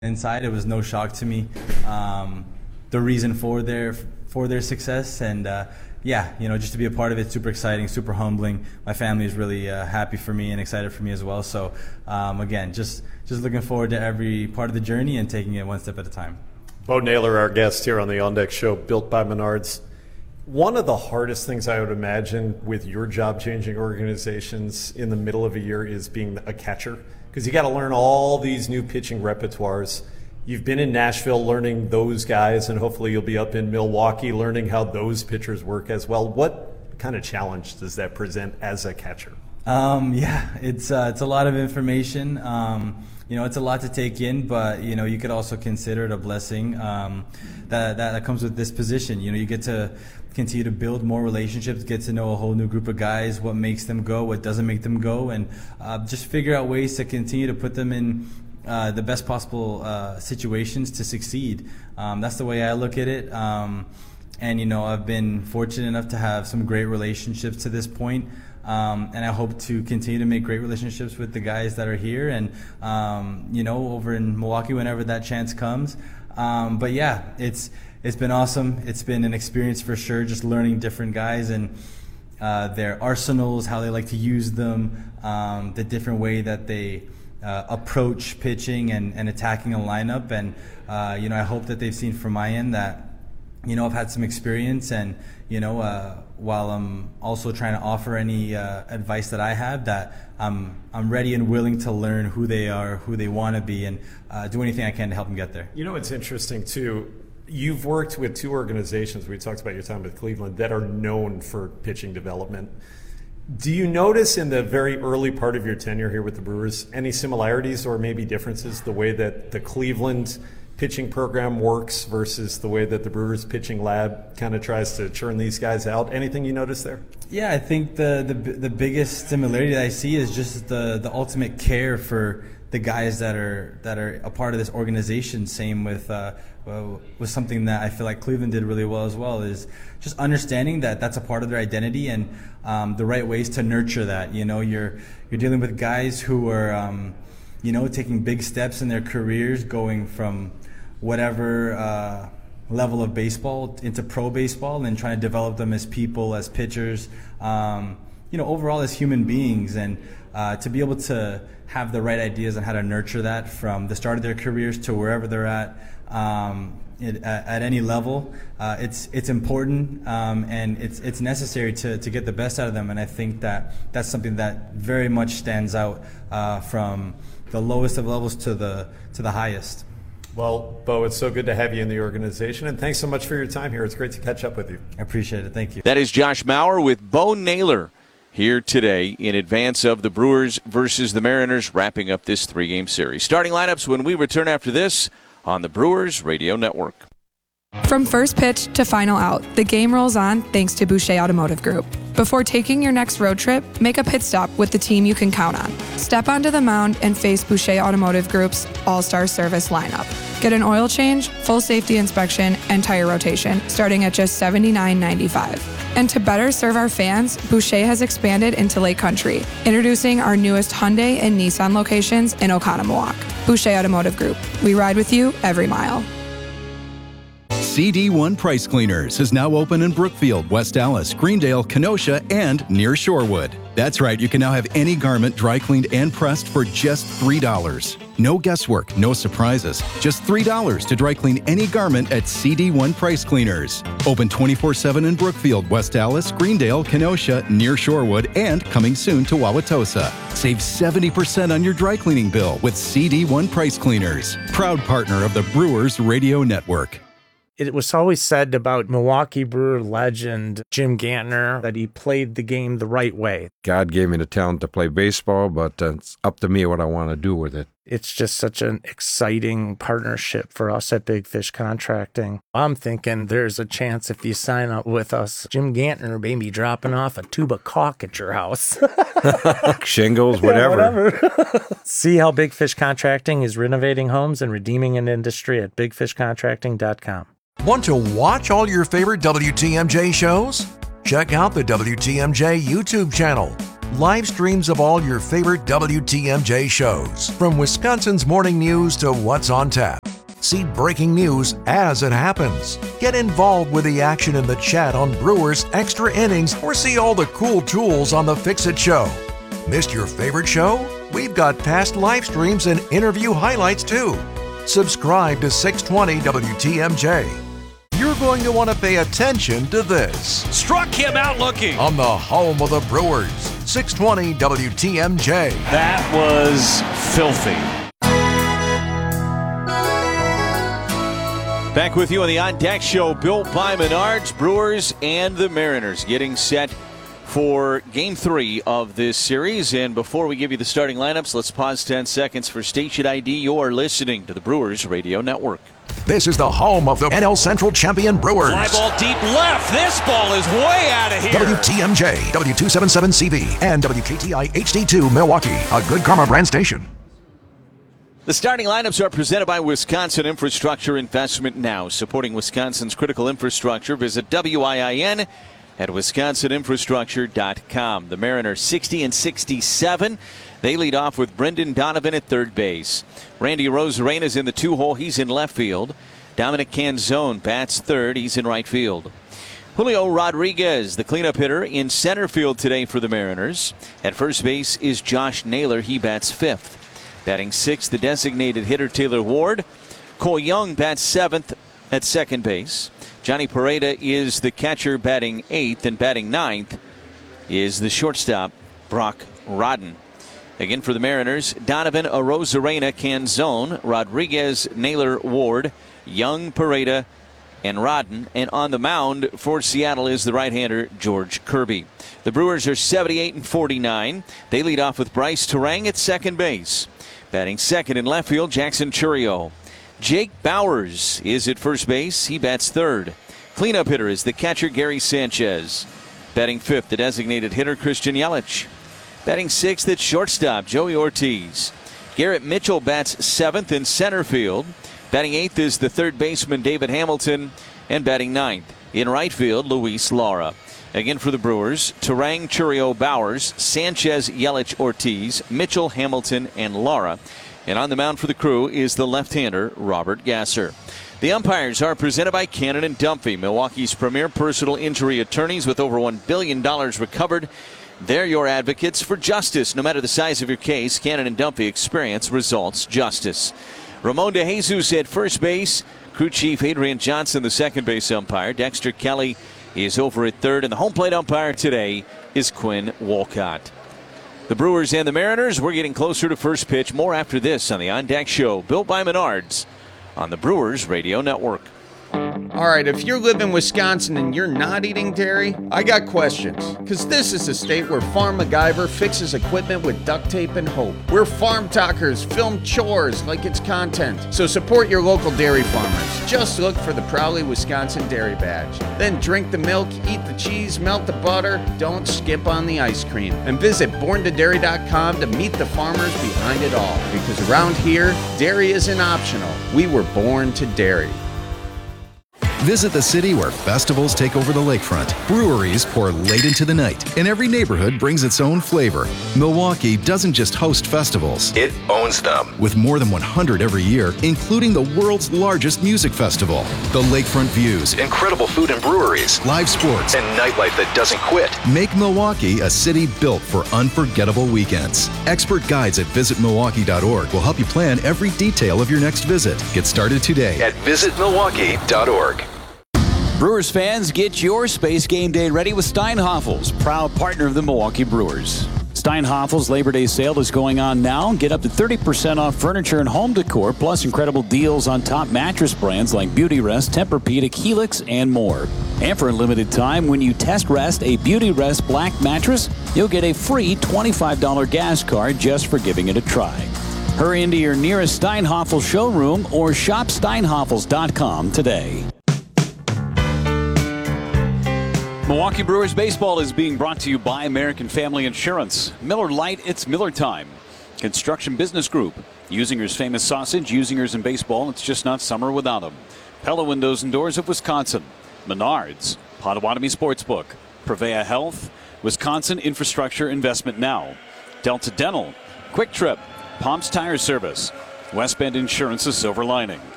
inside. It was no shock to me. The reason for their success, and just to be a part of it, super exciting, super humbling. My family is really happy for me and excited for me as well. So again, just looking forward to every part of the journey and taking it one step at a time. Bo Naylor, our guest here on the On Deck Show, built by Menards. One of the hardest things I would imagine with your job-changing organizations in the middle of a year is being a catcher, because you got to learn all these new pitching repertoires. You've been in Nashville learning those guys, and hopefully you'll be up in Milwaukee learning how those pitchers work as well. What kind of challenge does that present as a catcher? It's a lot of information. It's a lot to take in, but you could also consider it a blessing that comes with this position. You get to continue to build more relationships, get to know a whole new group of guys, what makes them go, what doesn't make them go, and just figure out ways to continue to put them in the best possible situations to succeed. That's the way I look at it. And I've been fortunate enough to have some great relationships to this point. And I hope to continue to make great relationships with the guys that are here and, over in Milwaukee whenever that chance comes. But yeah, it's been awesome. It's been an experience for sure, just learning different guys and their arsenals, how they like to use them, the different way that they approach pitching and attacking a lineup. And, I hope that they've seen from my end that, I've had some experience and, while I'm also trying to offer any advice that I have, that I'm ready and willing to learn who they are, who they want to be, and do anything I can to help them get there. It's interesting, too. You've worked with two organizations, we talked about your time with Cleveland, that are known for pitching development. Do you notice in the very early part of your tenure here with the Brewers any similarities or maybe differences, the way that the Cleveland pitching program works versus the way that the Brewers pitching lab kind of tries to churn these guys out? Anything you notice there? Yeah, I think the biggest similarity that I see is just the ultimate care for the guys that are a part of this organization. Same with something that I feel like Cleveland did really well as well, is just understanding that that's a part of their identity and the right ways to nurture that. You're dealing with guys who are taking big steps in their careers, going from whatever level of baseball into pro baseball, and trying to develop them as people, as pitchers, overall as human beings, and to be able to have the right ideas on how to nurture that from the start of their careers to wherever they're at any level. It's important and it's necessary to get the best out of them, and I think that's something that very much stands out from the lowest of levels to the highest. Well, Bo, it's so good to have you in the organization, and thanks so much for your time here. It's great to catch up with you. I appreciate it. Thank you. That is Josh Mauer with Bo Naylor here today in advance of the Brewers versus the Mariners, wrapping up this 3-game series. Starting lineups when we return after this on the Brewers Radio Network. From first pitch to final out, the game rolls on thanks to Boucher Automotive Group. Before taking your next road trip, make a pit stop with the team you can count on. Step onto the mound and face Boucher Automotive Group's all-star service lineup. Get an oil change, full safety inspection, and tire rotation starting at just $79.95. And to better serve our fans, Boucher has expanded into Lake Country, introducing our newest Hyundai and Nissan locations in Oconomowoc. Boucher Automotive Group. We ride with you every mile. CD1 Price Cleaners is now open in Brookfield, West Allis, Greendale, Kenosha, and near Shorewood. That's right, you can now have any garment dry cleaned and pressed for just $3. No guesswork, no surprises. Just $3 to dry clean any garment at CD1 Price Cleaners. Open 24/7 in Brookfield, West Allis, Greendale, Kenosha, near Shorewood, and coming soon to Wauwatosa. Save 70% on your dry cleaning bill with CD1 Price Cleaners. Proud partner of the Brewers Radio Network. It was always said about Milwaukee Brewer legend Jim Gantner that he played the game the right way. God gave me the talent to play baseball, but it's up to me what I want to do with it. It's just such an exciting partnership for us at Big Fish Contracting. I'm thinking there's a chance if you sign up with us, Jim Gantner may be dropping off a tube of caulk at your house. Shingles, whatever. See how Big Fish Contracting is renovating homes and redeeming an industry at bigfishcontracting.com. Want to watch all your favorite WTMJ shows? Check out the WTMJ YouTube channel. live streams of all your favorite WTMJ shows. From Wisconsin's morning news to what's on tap. See breaking news as it happens. Get involved with the action in the chat on Brewers Extra Innings or see all the cool tools on the Fix-It Show. Missed your favorite show? We've got past live streams and interview highlights too. Subscribe to 620 WTMJ. You're going to want to pay attention to this. Struck him out looking. On the home of the Brewers, 620 WTMJ. That was filthy. Back with you on the On Deck Show, built by Menards. Brewers and the Mariners getting set for Game 3 of this series. And before we give you the starting lineups, let's pause 10 seconds for station ID. You're listening to the Brewers Radio Network. This is the home of the NL Central champion Brewers. Fly ball deep left. This ball is way out of here. WTMJ, W277CV, and WKTI HD2 Milwaukee, a Good Karma brand station. The starting lineups are presented by Wisconsin Infrastructure Investment Now. Supporting Wisconsin's critical infrastructure, visit WIIN at wisconsininfrastructure.com. The Mariners 60-67. They lead off with Brendan Donovan at third base. Randy Arozarena is in the 2-hole. He's in left field. Dominic Canzone bats third. He's in right field. Julio Rodriguez, the cleanup hitter, in center field today for the Mariners. At first base is Josh Naylor. He bats fifth. Batting sixth, the designated hitter Taylor Ward. Cole Young bats seventh at second base. Johnny Pereda is the catcher batting eighth, and batting ninth is the shortstop Brock Rodden. Again for the Mariners, Donovan, Arozarena, Canzone, Rodriguez, Naylor, Ward, Young, Pereda, and Rodden. And on the mound for Seattle is the right-hander George Kirby. The Brewers are 78-49. They lead off with Bryce Terang at second base. Batting second in left field, Jackson Chourio. Jake Bowers is at first base. He bats third. Cleanup hitter is the catcher Gary Sanchez. Batting fifth, the designated hitter Christian Yelich. Batting sixth at shortstop, Joey Ortiz. Garrett Mitchell bats seventh in center field. Batting eighth is the third baseman David Hamilton. And batting ninth in right field, Luis Lara. Again for the Brewers, Terang, Chourio, Bowers, Sanchez, Yelich, Ortiz, Mitchell, Hamilton, and Lara. And on the mound for the Crew is the left-hander, Robert Gasser. The umpires are presented by Cannon and Dumphy, Milwaukee's premier personal injury attorneys with over $1 billion recovered. They're your advocates for justice. No matter the size of your case, Cannon and Dumphy experience results justice. Ramon DeJesus at first base. Crew chief Adrian Johnson, the second base umpire. Dexter Kelly is over at third, and the home plate umpire today is Quinn Wolcott. The Brewers and the Mariners, we're getting closer to first pitch. More after this on the On Deck Show, built by Menards on the Brewers Radio Network. All right, if you live in Wisconsin and you're not eating dairy, I got questions. Because this is a state where Farm MacGyver fixes equipment with duct tape and hope. Where Farm Talkers film chores like it's content. So support your local dairy farmers. Just look for the Proudly Wisconsin Dairy Badge. Then drink the milk, eat the cheese, melt the butter. Don't skip on the ice cream. And visit borntodairy.com to meet the farmers behind it all. Because around here, dairy isn't optional. We were born to dairy. Visit the city where festivals take over the lakefront. Breweries pour late into the night, and every neighborhood brings its own flavor. Milwaukee doesn't just host festivals, it owns them. with more than 100 every year, including the world's largest music festival. The lakefront views, Incredible food and breweries, live sports, and nightlife that doesn't quit. make Milwaukee a city built for unforgettable weekends. Expert guides at visitmilwaukee.org will help you plan every detail of your next visit. Get started today At visitmilwaukee.org. Brewers fans, get your Space Game Day ready with Steinhafels, proud partner of the Milwaukee Brewers. Steinhafels Labor Day sale is going on now. Get up to 30% off furniture and home decor, plus incredible deals on top mattress brands like Beautyrest, Tempur-Pedic, Helix, and more. And for a limited time, when you test rest a Beautyrest Black mattress, you'll get a free $25 gas card just for giving it a try. Hurry into your nearest Steinhafels showroom or shop steinhafels.com today. Milwaukee Brewers baseball is being brought to you by American Family Insurance. Miller Lite, it's Miller time. Construction Business Group. Usinger's famous sausage, Usingers in baseball, it's just not summer without them. Pella Windows and Doors of Wisconsin. Menards. Potawatomi Sportsbook. Prevea Health. Wisconsin Infrastructure Investment Now, Delta Dental, Quick Trip, Palms Tire Service, West Bend Insurance's Silver Lining,